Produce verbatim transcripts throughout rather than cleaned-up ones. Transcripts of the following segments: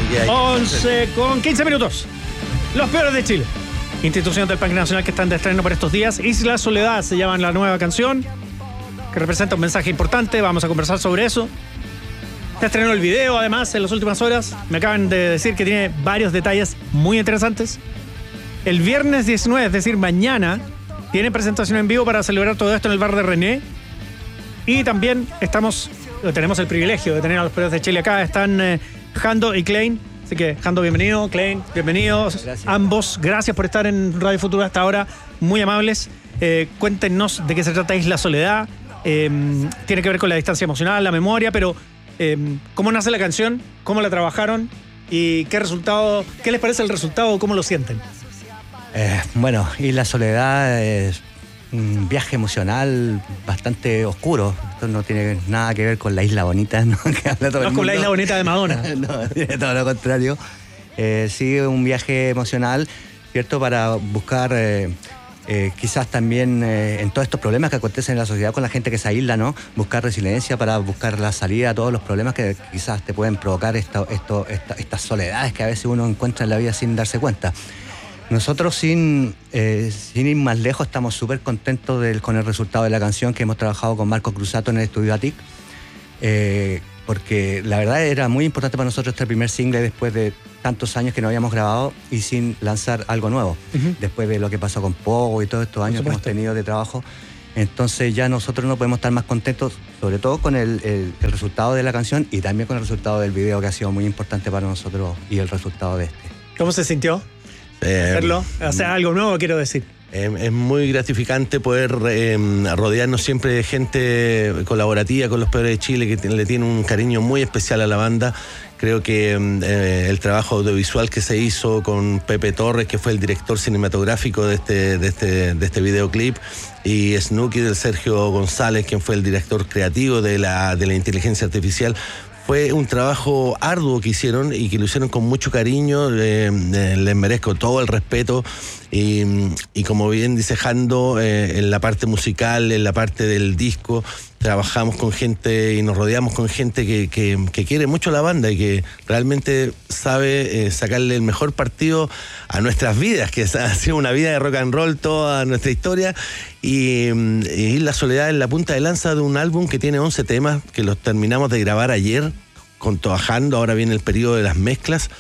que hay. once con quince minutos. Los Peores de Chile. Institución del Punk Nacional que están de estreno por estos días. Isla Soledad se llama la nueva canción, que representa un mensaje importante. Vamos a conversar sobre eso. Se estrenó el video, además, en las últimas horas. Me acaban de decir que tiene varios detalles muy interesantes. El viernes diecinueve, es decir, mañana, tiene presentación en vivo para celebrar todo esto en el bar de René. Y también estamos, tenemos el privilegio de tener a los Peores de Chile acá. Están eh, Jando y Klein. Así que, Jando, bienvenido. Klein, bienvenidos. Gracias. Ambos, gracias por estar en Radio Futuro hasta ahora. Muy amables. Eh, cuéntenos de qué se trata Isla Soledad. Eh, tiene que ver con la distancia emocional, la memoria, pero eh, ¿cómo nace la canción? ¿Cómo la trabajaron? ¿Y qué resultado, qué les parece el resultado? ¿Cómo lo sienten? Eh, bueno, Isla Soledad es un viaje emocional bastante oscuro. Esto no tiene nada que ver con la Isla Bonita, ¿no? Que habla todo no el es con la Isla Bonita de Madonna. No, tiene todo lo contrario. Eh, sí, un viaje emocional, ¿cierto? Para buscar, eh, eh, quizás también eh, en todos estos problemas que acontecen en la sociedad con la gente que se aísla, ¿no? Buscar resiliencia para buscar la salida a todos los problemas que quizás te pueden provocar esto, esto, esta, estas soledades que a veces uno encuentra en la vida sin darse cuenta. Nosotros, sin, eh, sin ir más lejos, estamos súper contentos del, con el resultado de la canción que hemos trabajado con Marco Cruzato en el estudio A T I C, eh, porque la verdad era muy importante para nosotros este primer single después de tantos años que no habíamos grabado y sin lanzar algo nuevo, uh-huh. después de lo que pasó con Pogo y todos estos años que hemos tenido de trabajo. Entonces ya nosotros no podemos estar más contentos, sobre todo con el, el, el resultado de la canción y también con el resultado del video, que ha sido muy importante para nosotros, y el resultado de este. ¿Cómo se sintió? Eh, hacerlo, hacer algo nuevo, quiero decir. Eh, es muy gratificante poder eh, rodearnos siempre de gente colaborativa con los Peores de Chile, que t- le tiene un cariño muy especial a la banda. Creo que eh, el trabajo audiovisual que se hizo con Pepe Torres, que fue el director cinematográfico de este, de este, de este videoclip, y Snooki del Sergio González, quien fue el director creativo de la, de la inteligencia artificial, fue un trabajo arduo que hicieron y que lo hicieron con mucho cariño. Eh, eh, les merezco todo el respeto. Y, y como bien dice Jando, eh, en la parte musical, en la parte del disco, trabajamos con gente y nos rodeamos con gente que, que, que quiere mucho la banda y que realmente sabe eh, sacarle el mejor partido a nuestras vidas, que ha sido una vida de rock and roll toda nuestra historia. Y, y La Soledad es la punta de lanza de un álbum que tiene once temas, que los terminamos de grabar ayer con trabajando. Ahora viene el periodo de las mezclas.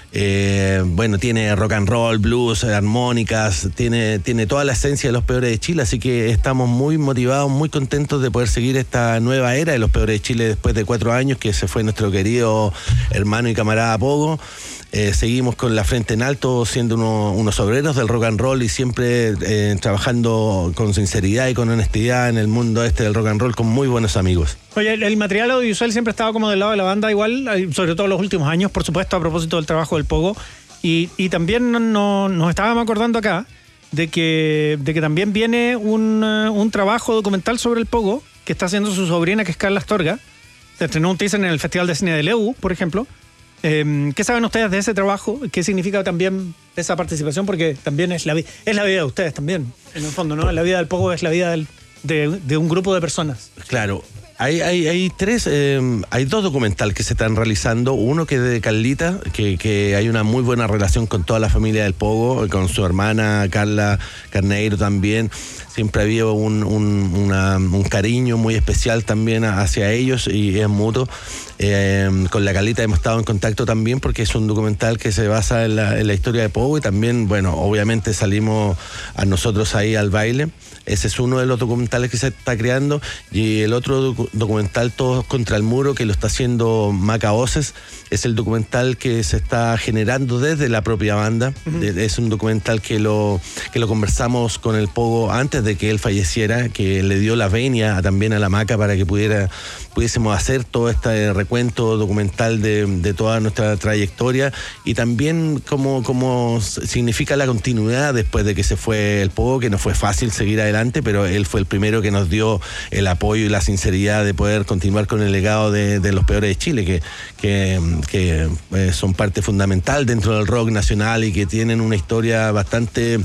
Eh, bueno, tiene rock and roll, blues, armónicas, tiene, tiene toda la esencia de los Peores de Chile, así que estamos muy motivados, muy contentos de poder seguir esta nueva era de los Peores de Chile después de cuatro años que se fue nuestro querido hermano y camarada Pogo. Eh, seguimos con la frente en alto, siendo uno, unos obreros del rock and roll y siempre eh, trabajando con sinceridad y con honestidad en el mundo este del rock and roll con muy buenos amigos. Oye, el, el material audiovisual siempre estaba como del lado de la banda igual, sobre todo en los últimos años, por supuesto, a propósito del trabajo del Pogo. Y, y también no, no, nos estábamos acordando acá de que, de que también viene un, uh, un trabajo documental sobre el Pogo que está haciendo su sobrina, que es Carla Astorga. Se estrenó un teaser en el Festival de Cine de Leu, por ejemplo. Eh, ¿Qué saben ustedes de ese trabajo? ¿Qué significa también esa participación? Porque también es la, vi- es la vida de ustedes también, en el fondo, ¿no? La vida del Pogo es la vida del, de, de un grupo de personas. Claro. Hay, hay, hay tres, eh, hay dos documentales que se están realizando. Uno que es de Carlita, que, que hay una muy buena relación con toda la familia del Pogo, con su hermana Carla Carneiro también. Siempre había un, un, una, un cariño muy especial también hacia ellos y es mutuo. Eh, con la Carlita hemos estado en contacto también porque es un documental que se basa en la, en la historia de Pogo y también, bueno, obviamente salimos a nosotros ahí al baile. Ese es uno de los documentales que se está creando y el otro docu- documental, Todos contra el Muro, que lo está haciendo Maca Voces, es el documental que se está generando desde la propia banda. Uh-huh. de, es un documental que lo, que lo conversamos con el Pogo antes de que él falleciera, que le dio la venia también a la Maca para que pudiera pudiésemos hacer todo este recuento documental de, de toda nuestra trayectoria y también cómo, cómo significa la continuidad después de que se fue el Pogo, que no fue fácil seguir adelante, pero él fue el primero que nos dio el apoyo y la sinceridad de poder continuar con el legado de, de los Peores de Chile, que, que, que eh, son parte fundamental dentro del rock nacional y que tienen una historia bastante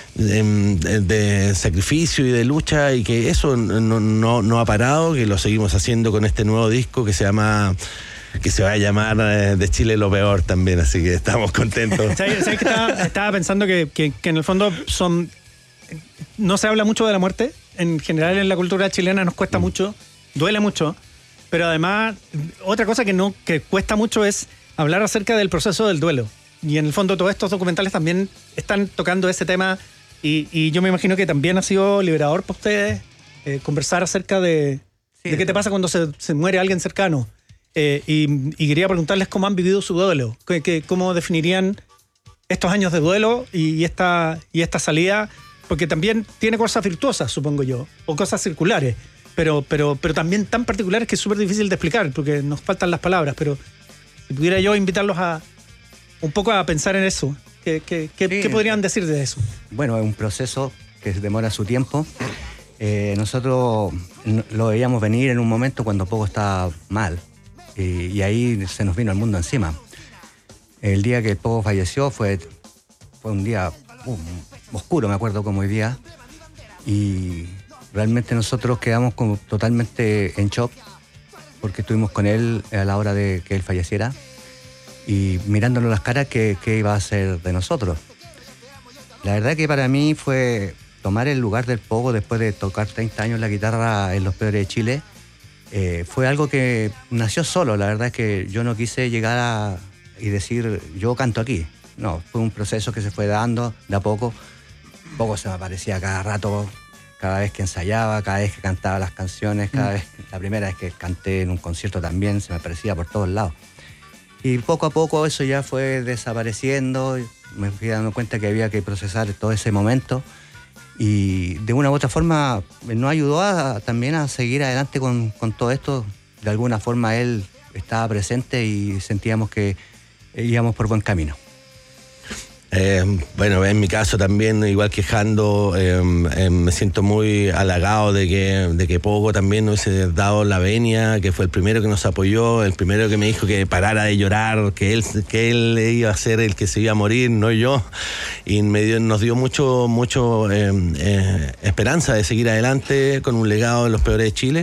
De, de sacrificio y de lucha, y que eso no, no, no ha parado, que lo seguimos haciendo con este nuevo disco que se llama que se va a llamar eh, De Chile lo peor también, así que estamos contentos. ¿Sabes, sabes que estaba, estaba pensando que, que, que en el fondo son no se habla mucho de la muerte? En general en la cultura chilena nos cuesta mm. mucho, duele mucho, pero además otra cosa que no que cuesta mucho es hablar acerca del proceso del duelo. Y en el fondo todos estos documentales también están tocando ese tema y, y yo me imagino que también ha sido liberador para ustedes eh, conversar acerca de, sí, de qué te pasa cuando se, se muere alguien cercano. Eh, y, y quería preguntarles cómo han vivido su duelo, que, que, cómo definirían estos años de duelo y, y, esta, y esta salida, porque también tiene cosas virtuosas, supongo yo, o cosas circulares, pero, pero, pero también tan particulares que es súper difícil de explicar, porque nos faltan las palabras, pero si pudiera yo invitarlos a un poco a pensar en eso, ¿qué, qué, qué, sí, ¿qué podrían decir de eso? Bueno, es un proceso que demora su tiempo. Eh, nosotros lo veíamos venir en un momento cuando Pogo estaba mal, y, y ahí se nos vino el mundo encima. El día que el Pogo falleció fue, fue un día uh, oscuro, me acuerdo como hoy día, y realmente nosotros quedamos como totalmente en shock, porque estuvimos con él a la hora de que él falleciera, y mirándonos las caras, ¿qué, qué iba a hacer de nosotros? La verdad que para mí fue tomar el lugar del Pogo después de tocar treinta años la guitarra en Los Peores de Chile. Eh, fue algo que nació solo. La verdad es que yo no quise llegar a, y decir, yo canto aquí. No, fue un proceso que se fue dando de a poco. Pogo se me aparecía cada rato, cada vez que ensayaba, cada vez que cantaba las canciones, cada mm. vez, la primera vez que canté en un concierto también se me aparecía por todos lados. Y poco a poco eso ya fue desapareciendo, me fui dando cuenta que había que procesar todo ese momento y de una u otra forma nos ayudó a, también a seguir adelante con, con todo esto. De alguna forma él estaba presente y sentíamos que íbamos por buen camino. Eh, bueno, en mi caso también, igual que Jando, eh, eh, me siento muy halagado de que, de que Pogo también nos hubiese dado la venia, que fue el primero que nos apoyó, el primero que me dijo que parara de llorar, que él, que él iba a ser el que se iba a morir, no yo, y me dio, nos dio mucho, mucho eh, eh, esperanza de seguir adelante con un legado de Los Peores de Chile.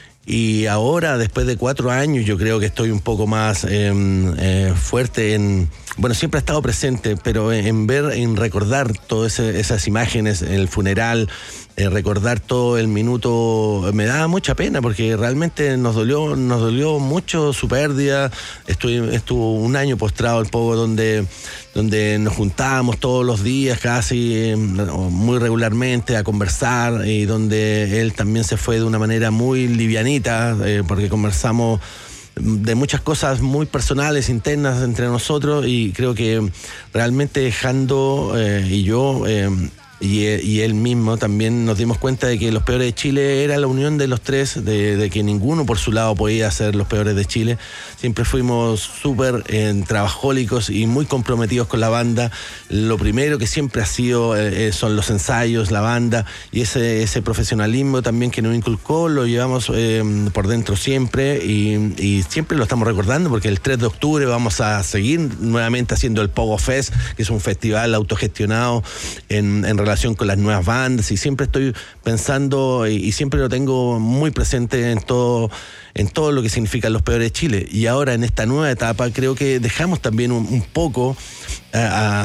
Y ahora, después de cuatro años, yo creo que estoy un poco más eh, eh, fuerte en... Bueno, siempre ha estado presente, pero en ver, en recordar todas esas imágenes, el funeral, eh, recordar todo el minuto, me da mucha pena porque realmente nos dolió, nos dolió mucho su pérdida. Estuve, estuvo un año postrado el Pogo donde, donde nos juntábamos todos los días, casi eh, muy regularmente, a conversar, y donde él también se fue de una manera muy livianita, eh, porque conversamos de muchas cosas muy personales, internas entre nosotros, y creo que realmente Jando eh, y yo eh, y, y él mismo también nos dimos cuenta de que Los Peores de Chile era la unión de los tres, de, de que ninguno por su lado podía ser Los Peores de Chile. Siempre fuimos súper eh, trabajólicos y muy comprometidos con la banda. Lo primero que siempre ha sido eh, son los ensayos, la banda, y ese, ese profesionalismo también que nos inculcó lo llevamos eh, por dentro siempre, y, y siempre lo estamos recordando, porque el tres de octubre vamos a seguir nuevamente haciendo el Pogo Fest, que es un festival autogestionado en, en relación con las nuevas bandas, y siempre estoy pensando y, y siempre lo tengo muy presente en todo, en todo lo que significan Los Peores de Chile. Y ahora en esta nueva etapa creo que dejamos también un, un poco a,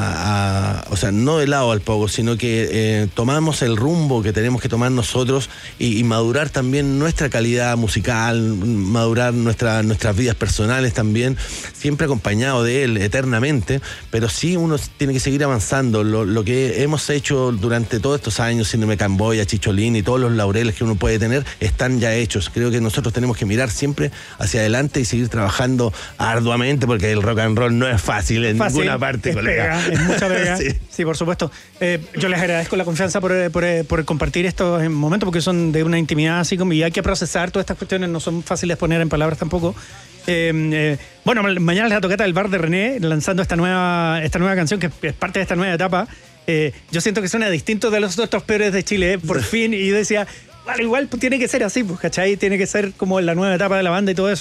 a, a, o sea, no de lado al Pogo, sino que eh, tomamos el rumbo que tenemos que tomar nosotros y, y madurar también nuestra calidad musical, madurar nuestra, nuestras vidas personales también, siempre acompañado de él eternamente, pero sí uno tiene que seguir avanzando. Lo, lo que hemos hecho durante todos estos años, Síndrome Camboya, Chicholín y todos los laureles que uno puede tener, están ya hechos. Creo que nosotros tenemos que mirar siempre hacia adelante y seguir trabajando arduamente, porque el rock and roll no es fácil en fácil, ninguna parte, es colega. Pega, es mucha pega. sí. sí, por supuesto. Eh, yo les agradezco la confianza por, por, por compartir estos momentos, porque son de una intimidad así como, y hay que procesar todas estas cuestiones, no son fáciles de poner en palabras tampoco. Eh, eh, bueno, mañana es la tocata del Bar de René, lanzando esta nueva, esta nueva canción que es parte de esta nueva etapa. Eh, yo siento que suena distinto de los otros Peores de Chile, eh, por fin, y yo decía, vale, igual pues, tiene que ser así, pues, ¿cachai? Tiene que ser como la nueva etapa de la banda y todo eso.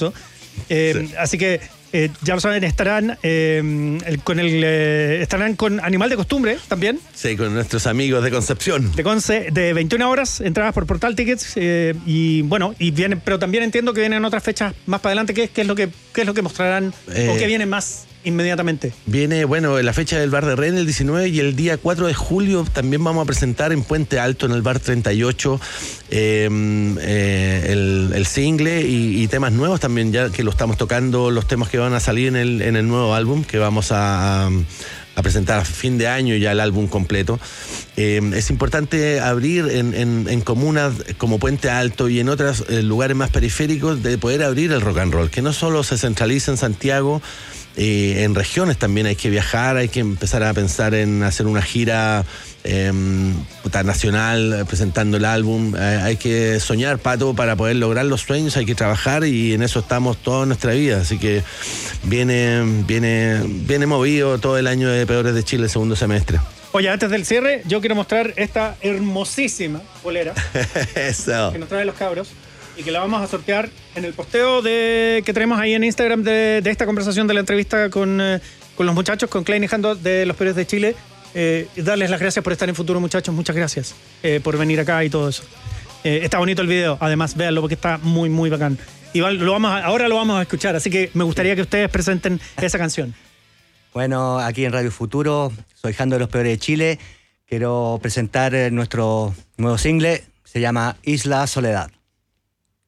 Eh, Sí. Así que eh, ya lo saben, estarán, eh, el- con el, eh, estarán con Animal de Costumbre también, Sí, con nuestros amigos de Concepción. de Conce, de veintiuna horas, entradas por Portal Tickets. eh, y bueno, y vienen, pero también entiendo que vienen otras fechas más para adelante. ¿Qué, qué es lo que qué es lo que mostrarán Eh, o qué viene más inmediatamente? Viene, bueno, la fecha del Bar de Rennes el diecinueve y el día cuatro de julio también vamos a presentar en Puente Alto, en el Bar treinta y ocho, eh, eh, el, el single y, y temas nuevos también, ya que lo estamos tocando, los temas que van a salir en el, en el nuevo álbum que vamos a, a, a presentar a fin de año ya el álbum completo. Eh, es importante abrir en, en, en comunas como Puente Alto y en otros eh, lugares más periféricos de poder abrir el rock and roll, que no solo se centraliza en Santiago. Eh, en regiones también hay que viajar, hay que empezar a pensar en hacer una gira eh, puta, nacional, eh, presentando el álbum. Eh, hay que soñar, Pato, para poder lograr los sueños, hay que trabajar y en eso estamos toda nuestra vida. Así que viene, viene, viene movido todo el año de Peores de Chile, el segundo semestre. Oye, antes del cierre, yo quiero mostrar esta hermosísima bolera Eso. que nos traen los cabros y que la vamos a sortear en el posteo de, que tenemos ahí en Instagram de, de esta conversación de la entrevista con, eh, con los muchachos, con Klein y Jando de Los Peores de Chile. Eh, y darles las gracias por estar en Futuro, muchachos. Muchas gracias eh, por venir acá y todo eso. Eh, está bonito el video, además, véanlo porque está muy, muy bacán. Y va- lo vamos a- ahora lo vamos a escuchar, así que me gustaría que ustedes presenten esa canción. Bueno, aquí en Radio Futuro, soy Jando de Los Peores de Chile. Quiero presentar eh, nuestro nuevo single, se llama Isla Soledad.